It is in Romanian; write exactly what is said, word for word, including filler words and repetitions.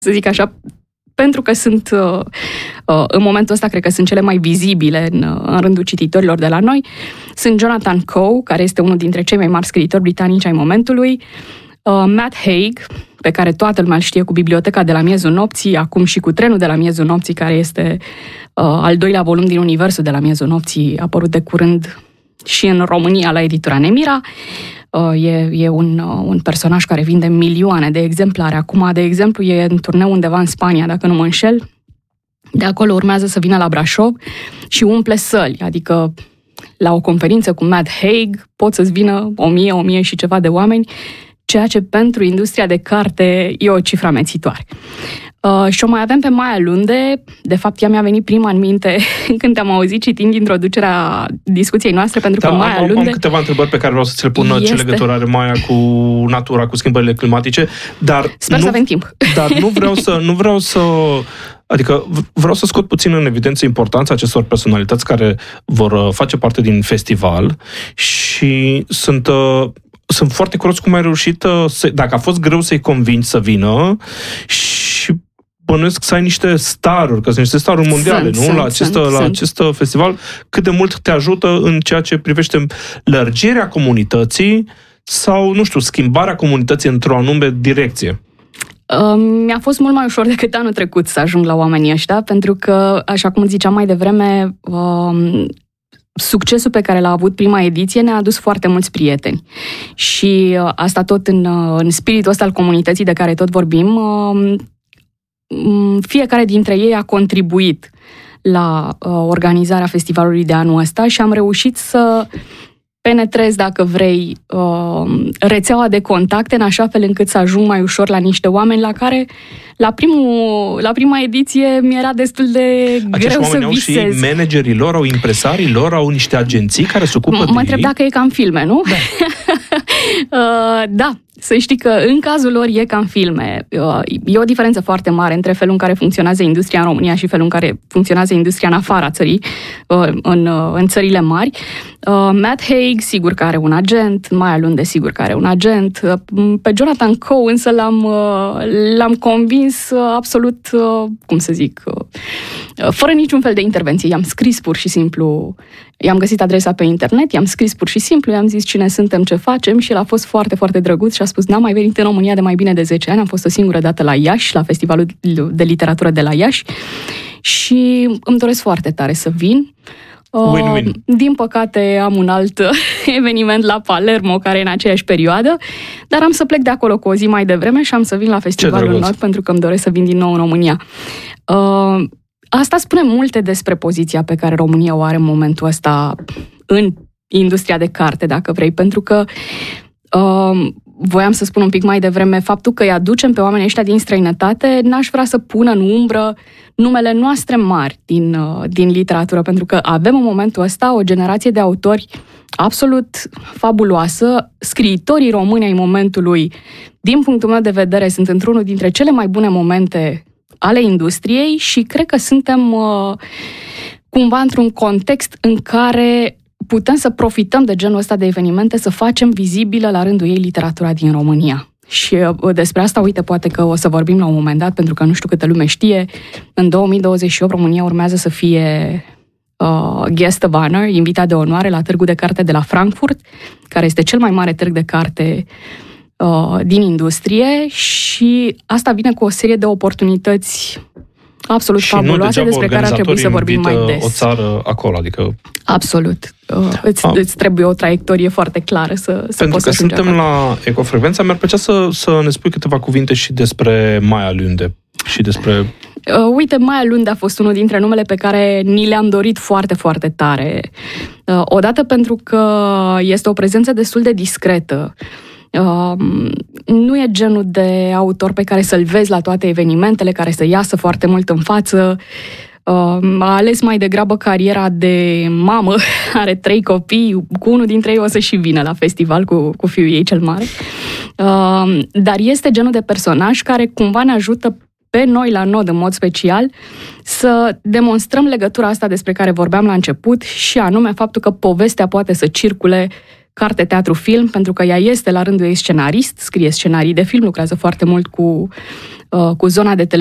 să zic așa, pentru că sunt, în momentul ăsta, cred că sunt cele mai vizibile în, în rândul cititorilor de la noi. Sunt Jonathan Coe, care este unul dintre cei mai mari scriitori britanici ai momentului, Matt Haig, pe care toată lumea îl știe cu Biblioteca de la miezul nopții, acum și cu Trenul de la miezul nopții, care este al doilea volum din Universul de la miezul nopții, apărut de curând și în România la editura Nemira. E, e un, un personaj care vinde milioane de exemplare. Acum, de exemplu, e în turneu undeva în Spania, dacă nu mă înșel. De acolo urmează să vină la Brașov și umple săli. Adică, la o conferință cu Matt Haig, pot să-ți vină o mie, o mie și ceva de oameni, ceea ce pentru industria de carte e o cifră amețitoare. Uh, și o mai avem pe Maia Lunde. De fapt, ea mi-a venit prima în minte când te-am auzit citind introducerea discuției noastre, pentru da, că Maia am, Lunde... am câteva întrebări pe care vreau să ți le pun. Este... Ce legătură are Maia cu natura, cu schimbările climatice, dar... Sper nu, să avem timp. Dar nu vreau să... Nu vreau să Adică vreau să scot puțin în evidență importanța acestor personalități care vor face parte din festival și sunt... Sunt foarte curios cum ai reușit, să, dacă a fost greu să-i convingi să vină și bănuiesc să ai niște staruri, că sunt niște staruri mondiale, sunt, nu? Sunt, la acest, sunt, la sunt. acest festival, cât de mult te ajută în ceea ce privește lărgirea comunității sau, nu știu, schimbarea comunității într-o anume direcție? Mi-a fost mult mai ușor decât anul trecut să ajung la oamenii ăștia, pentru că, așa cum ziceam mai devreme, succesul pe care l-a avut prima ediție ne-a adus foarte mulți prieteni. Și asta tot în, în spiritul ăsta al comunității de care tot vorbim, fiecare dintre ei a contribuit la organizarea festivalului de anul ăsta și am reușit să penetrez, dacă vrei, rețeaua de contacte în așa fel încât să ajung mai ușor la niște oameni la care la, primul, la prima ediție mi-era destul de Acești greu să visez. Au și managerii lor, au impresarii lor, au niște agenții care se ocupă M- de Mă întreb ei. dacă e ca în filme, nu? Da. uh, da. Să știi că în cazul lor e ca în filme. E o diferență foarte mare între felul în care funcționează industria în România și felul în care funcționează industria în afara țării, în, în țările mari. Matt Haig, sigur că are un agent, Maia Lunde, sigur că are un agent. Pe Jonathan Coe însă l-am, l-am convins absolut, cum să zic, fără niciun fel de intervenție. I-am scris pur și simplu, i-am găsit adresa pe internet, i-am scris pur și simplu, i-am zis cine suntem, ce facem și el a fost foarte, foarte drăguț și a spus, n-am mai venit în România de mai bine de zece ani, am fost o singură dată la Iași, la Festivalul de Literatură de la Iași și îmi doresc foarte tare să vin. Win-win. Uh, din păcate am un alt eveniment la Palermo care e în aceeași perioadă, dar am să plec de acolo cu o zi mai devreme și am să vin la Festivalul Nord pentru că îmi doresc să vin din nou în România. Uh, asta spune multe despre poziția pe care România o are în momentul ăsta în industria de carte, dacă vrei, pentru că uh, voiam să spun un pic mai devreme, faptul că îi aducem pe oamenii ăștia din străinătate, n-aș vrea să pună în umbră numele noastre mari din, din literatură, pentru că avem în momentul ăsta o generație de autori absolut fabuloasă. Scriitorii români ai momentului, din punctul meu de vedere, sunt într-unul dintre cele mai bune momente ale industriei și cred că suntem uh, cumva într-un context în care putem să profităm de genul ăsta de evenimente, să facem vizibilă la rândul ei literatura din România. Și despre asta, uite, poate că o să vorbim la un moment dat, pentru că nu știu câtă lume știe, în două mii douăzeci și opt România urmează să fie uh, guest of honor, invitat de onoare la Târgul de Carte de la Frankfurt, care este cel mai mare târg de carte uh, din industrie și asta vine cu o serie de oportunități absolut și fabuloase despre care ar trebui să vorbim mai des. O țară acolo, adică... Absolut. Uh, îți, ah. îți trebuie o traiectorie foarte clară să, să Pentru poți că să suntem acolo. La Ecofrecvența, mi-ar plăcea să, să ne spui câteva cuvinte și despre Maia Lunde și despre... Uh, uite, Maia Lunde a fost unul dintre numele pe care ni le-am dorit foarte, foarte tare. Uh, odată pentru că este o prezență destul de discretă. Uh, nu e genul de autor pe care să-l vezi la toate evenimentele, care să iasă foarte mult în față. Uh, a ales mai degrabă cariera de mamă, are trei copii, cu unul dintre ei o să și vină la festival cu, cu fiul ei cel mare. Uh, dar este genul de personaj care cumva ne ajută pe noi la Nod în mod special să demonstrăm legătura asta despre care vorbeam la început și anume faptul că povestea poate să circule carte, teatru, film, pentru că ea este la rândul ei scenarist, scrie scenarii de film, lucrează foarte mult cu, uh, cu zona de